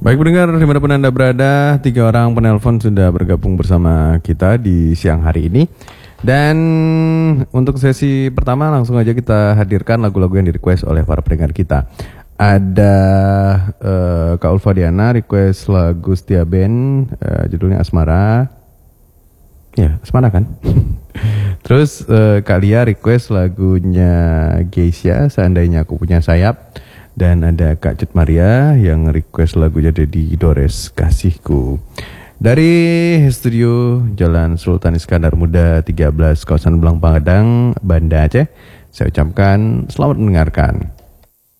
Baik pendengar, dimanapun Anda berada, 3 orang penelpon sudah bergabung bersama kita di siang hari ini. Dan untuk sesi pertama langsung aja kita hadirkan lagu-lagu yang di-request oleh para pendengar kita. Ada Kak Ulfa Diana request lagu Setia Band, judulnya Asmara. Ya, Asmara kan? Terus Kak Lia request lagunya Geisha, Seandainya Aku Punya Sayap. Dan ada Kak Cut Maria yang request lagu Jadi Dores Kasihku. Dari studio Jalan Sultan Iskandar Muda 13, kawasan Belang Pangadang, Banda Aceh, saya ucapkan selamat mendengarkan.